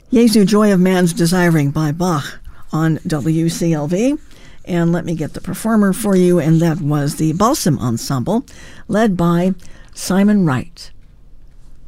Jesu, Joy of Man's Desiring by Bach on WCLV. And let me get the performer for you, and that was the Balsam Ensemble, led by Simon Wright.